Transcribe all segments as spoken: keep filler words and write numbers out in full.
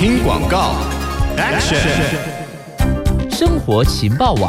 听广告 Action 生活情报网，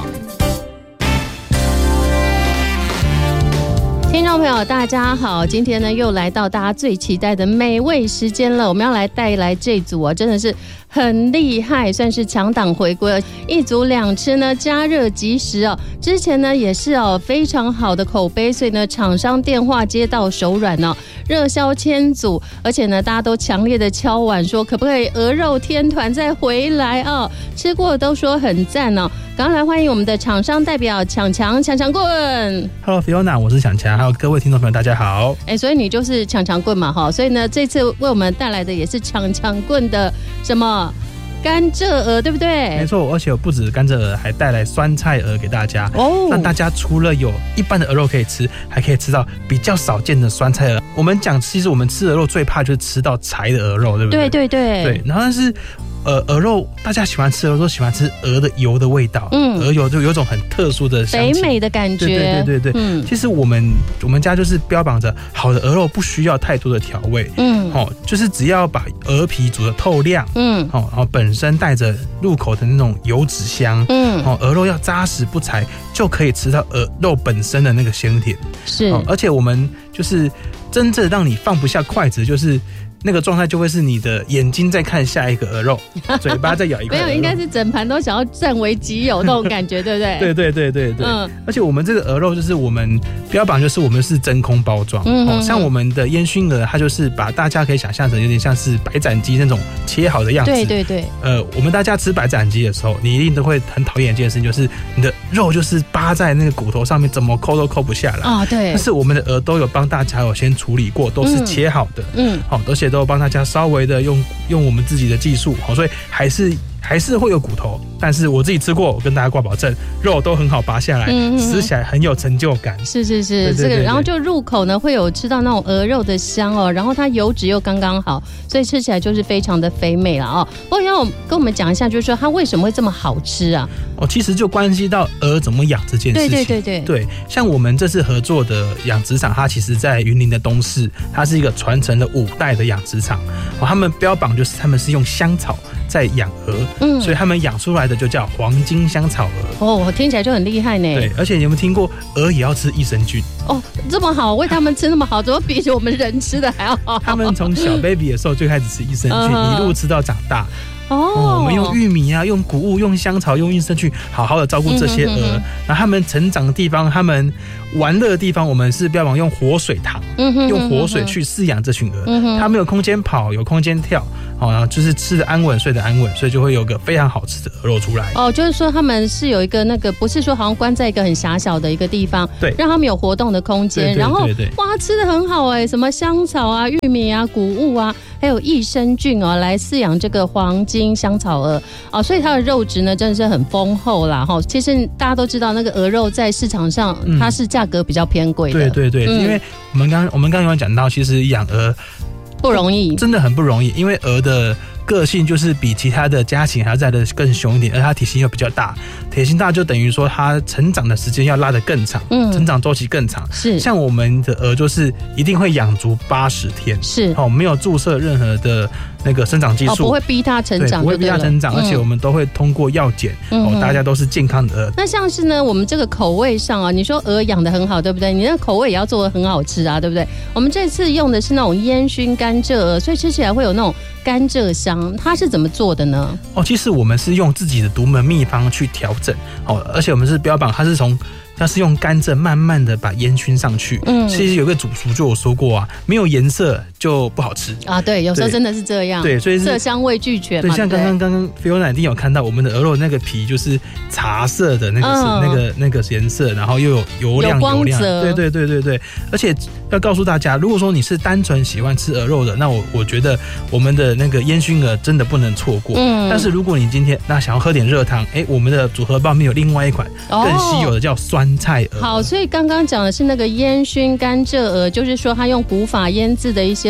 听众朋友大家好，今天呢又来到大家最期待的美味时间了。我们要来带来这组啊，真的是很厉害，算是强档回归，一组两吃呢，加热即食哦。之前呢也是哦非常好的口碑，所以呢厂商电话接到手软哦，热销千组，而且呢大家都强烈的敲碗说可不可以鹅肉天团再回来哦，吃过都说很赞哦。赶快来欢迎我们的厂商代表强强强强棍。 Hello Fiona， 我是强强，还有各位听众朋友大家好。 哎，所以你就是强强棍嘛哈，所以呢这次为我们带来的也是强强棍的什么甘蔗鹅，对不对？ 没错，而且我不止甘蔗鹅，还带来酸菜鹅给大家哦， 让大家除了有一般的鹅肉可以吃，还可以吃到比较少见的酸菜鹅。我们讲，其实我们吃鹅肉最怕就是吃到柴的鹅肉，对不对？ 对对对对，然后但是呃，鹅肉大家喜欢吃鹅肉，喜欢吃鹅的油的味道， 嗯， 鹅油就有一种很特殊的香气， 肥美的感觉， 对对对对对。嗯，其实我们我们家就是标榜着好的鹅肉不需要太多的调味，嗯，哦，就是只要把鹅皮煮得透亮，嗯，哦，然后本身带着入口的那种油脂香，嗯，哦，鹅肉要扎实不柴，就可以吃到鹅肉本身的那个鲜甜， 是， 哦，而且我们就是真正让你放不下筷子，就是那个状态就会是你的眼睛在看下一个鹅肉，嘴巴在咬一块鹅肉。 没有，应该是整盘都想要占为己有那种感觉，对不对？ 对对对对对。嗯，而且我们这个鹅肉就是我们标榜就是我们是真空包装，嗯哦，像我们的烟熏鹅，它就是把大家可以想象成有点像是白斩鸡那种切好的样子。 对对对。 呃，我们大家吃白斩鸡的时候，你一定都会很讨厌一件事情，就是你的肉就是扒在那个骨头上面，怎么抠都抠不下来啊。对。 但是我们的鹅都有帮大家有先处理过，都是切好的，嗯，好，而且都有帮大家稍微的用用我们自己的技术，所以还是还是会有骨头，但是我自己吃过，我跟大家挂保证，肉都很好拔下来，嗯嗯嗯，吃起来很有成就感。 是是是，这个然后就入口呢会有吃到那种鹅肉的香哦，然后它油脂又刚刚好，所以吃起来就是非常的肥美了哦。不过要跟我们讲一下，就是说它为什么会这么好吃啊？ 哦，其实就关系到鹅怎么养这件事情。 对对对对对，像我们这次合作的养殖场，它其实在云林的东势，它是一个传承了五代的养殖场。哦，他们标榜就是他们是用香草在养鹅，嗯，所以他们养出来的就叫黄金香草鹅。 哦，听起来就很厉害呢。 对，而且你有没有听过鹅也要吃益生菌？ 哦，这么好，喂他们吃那么好，怎么比起我们人吃的还要好？ 他们从小 baby 的时候就开始吃益生菌，一路吃到长大。 哦， 哦，我们用玉米啊，用谷物，用香草，用益生菌，好好的照顾这些鹅。嗯、然后他们成长的地方，他们玩乐的地方，我们是标榜用活水塘，嗯、用活水去饲养这群鹅。嗯、它们有空间跑，有空间跳，好、哦，就是吃的安稳，睡得安稳，所以就会有个非常好吃的鹅肉出来。 哦，就是说他们是有一个那个，不是说好像关在一个很狭小的一个地方， 对， 让他们有活动的空间。然后哇，吃的很好哎，什么香草啊、玉米啊、谷物啊，还有益生菌哦，来饲养这个黄金香草鹅哦，所以它的肉质呢真的是很丰厚啦哈。其实大家都知道，那个鹅肉在市场上它是价格比较偏贵的。 对对对，嗯、因为我们刚我们刚刚有讲到，其实养鹅不容易， 真的很不容易，因为鹅的个性就是比其他的家禽还要再的更凶一点，而它体型又比较大，体型大就等于说它成长的时间要拉得更长，嗯，成长周期更长。是，像我们的鹅就是一定会养足八十天，是哦，没有注射任何的那个生长激素，哦， 不会逼它成长， 不会逼它成长，嗯、而且我们都会通过药检，嗯、哦，大家都是健康的鹅。 那像是呢，我们这个口味上啊，你说鹅养得很好，对不对？你那口味也要做得很好吃啊，对不对？我们这次用的是那种烟熏甘蔗鹅，所以吃起来会有那种甘蔗香，它是怎么做的呢？ 哦，其实我们是用自己的独门秘方去调整，哦，而且我们是标榜它是从它是用甘蔗慢慢的把烟熏上去。嗯，其实有个主厨就有说过啊，没有颜色就不好吃啊。对，有时候真的是这样。对，所以色香味俱全嘛。 对，像刚刚刚刚Fiona一定有看到我们的鹅肉那个皮就是茶色的那个是、嗯、那个那个颜色，然后又有油亮油亮。对对对对对，而且要告诉大家，如果说你是单纯喜欢吃鹅肉的，那我我觉得我们的那个烟熏鹅真的不能错过。嗯，但是如果你今天那想要喝点热汤，哎，我们的组合包面有另外一款更稀有的叫酸菜鹅。 好，所以刚刚讲的是那个烟熏甘蔗鹅，就是说它用古法腌制的一些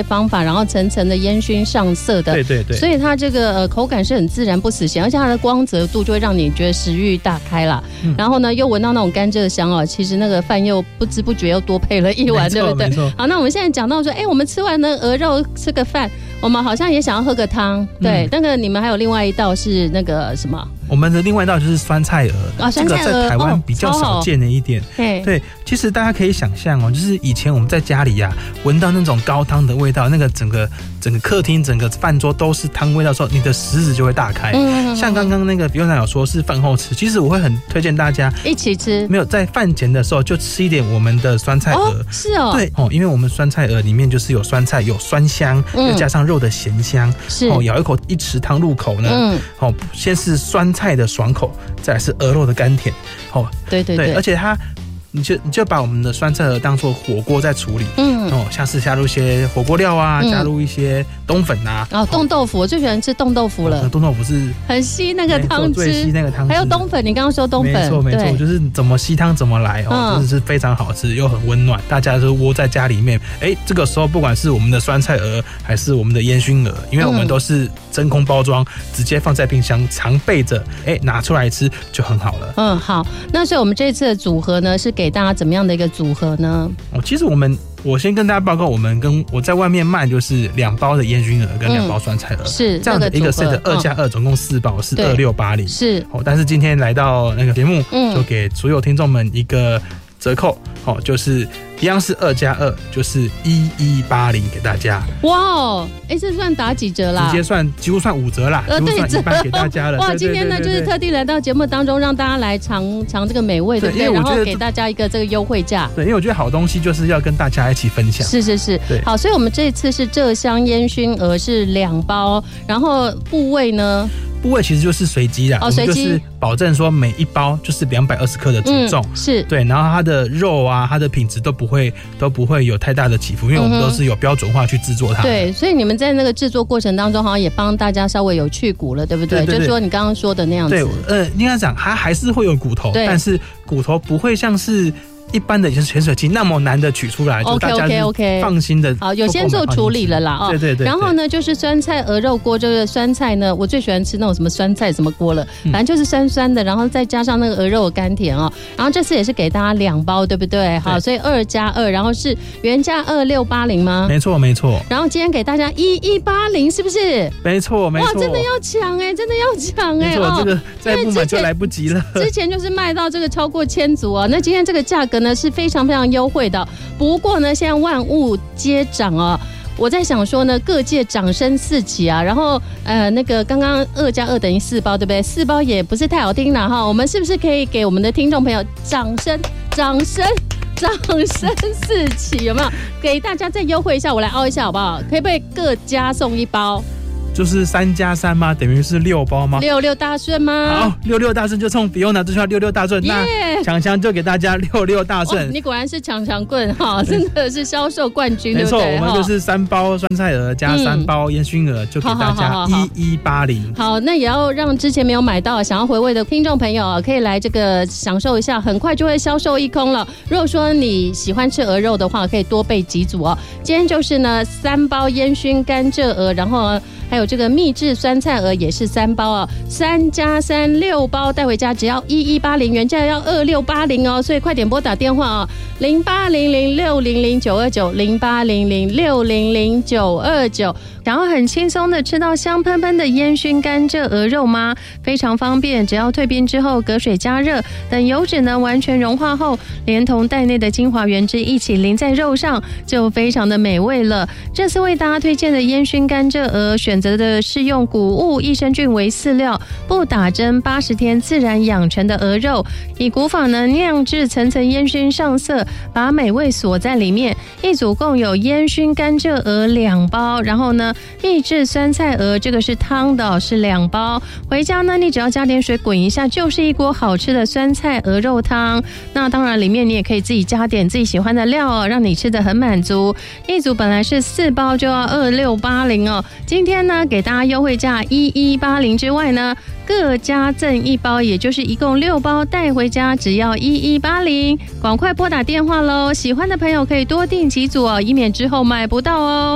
方法，然后层层的烟熏上色的， 对对对， 所以它这个呃口感是很自然不死咸，而且它的光泽度就会让你觉得食欲大开啦。嗯、然后呢，又闻到那种甘蔗香哦，其实那个饭又不知不觉又多配了一碗，对不对？好，那我们现在讲到说，哎，我们吃完呢鹅肉吃个饭，我们好像也想要喝个汤，对，嗯、那个你们还有另外一道是那个什么？ 我们的另外一道就是酸菜鹅， 啊，酸菜鹅这个在台湾比较少见的一点。 哦、 对，其实大家可以想象哦，就是以前我们在家里呀、啊，闻到那种高汤的味道，那个整个整个客厅、整个饭桌都是汤味道的时候，你的食指就会大开。嗯，像刚刚那个比优娜有说是饭后吃，其实我会很推荐大家一起吃。 没有在饭前的时候就吃一点我们的酸菜鹅。 哦，是哦。 对哦，因为我们酸菜鹅里面就是有酸菜，有酸香，嗯、又加上肉的咸香。 是哦，咬一口一匙汤入口呢，嗯，哦，先是酸菜的爽口。再来是鹅肉的甘甜，哦， 对对 对, 对，而且它，你就你就把我们的酸菜鹅当做火锅在处理，嗯，哦，像是加入一些火锅料啊，嗯、加入一些冬粉啊， 哦，冻豆腐，我最喜欢吃冻豆腐了， 哦、冻豆腐是很吸那个汤汁， 最吸那个汤汁， 还有冬粉，你刚刚说冬粉， 没错没错，就是怎么吸汤怎么来哦，嗯、真的是非常好吃又很温暖，大家都窝在家里面，哎，这个时候不管是我们的酸菜鹅还是我们的烟熏鹅，因为我们都是真空包装，直接放在冰箱常备着，哎，拿出来吃就很好了。 嗯，好，那所以我们这次的组合呢，是给大家怎么样的一个组合呢？ 哦，其实我们我先跟大家报告，我们跟我在外面卖就是两包的烟熏鹅跟两包酸菜鹅，嗯、 是这样的一个 set， 二加二，总共四包是二六八零， 是哦。但是今天来到那个节目，嗯，就给所有听众们一个折扣，哦，就是一样是二加二，就是一一八零给大家。 哇哦，哎，这算打几折啦？ 直接算几乎算五折啦，呃，对，一般给大家了。 哇，今天呢就是特地来到节目当中，让大家来尝尝这个美味，对不对？然后给大家一个这个优惠价。 对，因为我觉得好东西就是要跟大家一起分享。 是是是，对。好，所以我们这一次是麝香烟熏鹅是两包，然后部位呢？ 部位其实就是随机啦，哦，随机就是保证说每一包就是两百二十克的组重， 嗯，是对，然后它的肉啊，它的品质都不会都不会有太大的起伏，因为我们都是有标准化去制作它。 对，所以你们在那个制作过程当中，好像也帮大家稍微有去骨了，对不对？对对对，就是说你刚刚说的那样子。 对，呃，应该讲它还是会有骨头，但是骨头不会像是一般的潜水器那么难的取出来，就大家放心的。 好，有先做处理了啦，哦， 对对 对, 对。 然后呢，就是酸菜鹅肉锅，这个酸菜呢，我最喜欢吃那种什么酸菜什么锅了，反正就是酸酸的，然后再加上那个鹅肉的甘甜哦。然后这次也是给大家两包，对不对？好，所以二加二，然后是原价二六八零吗？ 没错没错。 然后今天给大家一一八零，是不是？ 没错没错。 哇，真的要抢哎，真的要抢哎！ 哦，这个再不买就来不及了。 之前就是卖到这个超过千组啊，那今天这个价格呢是非常非常。非常优惠的，不过呢，现在万物皆涨啊！我在想说呢，各界掌声四起啊，然后呃，那个刚刚二加二等于四包，对不对？四包也不是太好听了哈，我们是不是可以给我们的听众朋友掌声、掌声、掌声四起？有没有？给大家再优惠一下，我来凹一下好不好？可以不可以各加送一包？ 就是三加三吗？等于是六包吗？ 六六大顺吗？ 好，六六大顺就冲比欧娜这句话六六大顺。Yeah! 那强强就给大家六六大顺。 哦，你果然是强强棍哈，真的是销售冠军， 没错， 对不对？ 我们就是三包酸菜鹅加三包烟熏鹅，嗯，就给大家一一八零。 好，那也要让之前没有买到想要回味的听众朋友可以来这个享受一下，很快就会销售一空了。如果说你喜欢吃鹅肉的话，可以多备几组哦。今天就是呢三包烟熏甘蔗鹅，然后还有这个秘制酸菜鹅也是三包啊，三加三六包带回家只要一一八零，原价要二六八零哦，所以快点拨打电话啊，零八零零六零零九二九零八零零六零零九二九。想要很轻松的吃到香喷喷的烟熏甘蔗鹅肉吗？非常方便，只要退冰之后隔水加热，等油脂呢完全融化后，连同袋内的精华原汁一起淋在肉上，就非常的美味了。这次为大家推荐的烟熏甘蔗鹅，选择的是用谷物益生菌为饲料，不打针，八十天自然养成的鹅肉，以古法呢酿制层层烟熏上色，把美味锁在里面。一组共有烟熏甘蔗鹅两包，然后呢秘制酸菜鹅，这个是汤的，是两包。回家呢，你只要加点水滚一下，就是一锅好吃的酸菜鹅肉汤。那当然，里面你也可以自己加点自己喜欢的料哦，让你吃得很满足。一组本来是四包就要二六八零哦，今天呢给大家优惠价一一八零之外呢，各加赠一包，也就是一共六包带回家，只要一一八零。赶快拨打电话喽！喜欢的朋友可以多订几组哦，以免之后买不到哦。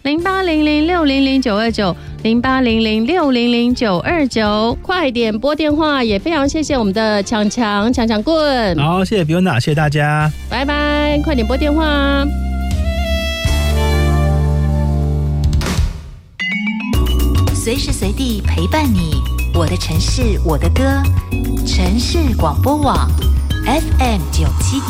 零八零零六零零九二九零八零零六零零九二九，快点拨电话，也非常谢谢我们的强强强强棍。 好，谢谢比欧娜，谢谢大家， 拜拜，快点拨电话。 随时随地陪伴你，我的城市，我的歌，城市广播网 F M 九七点。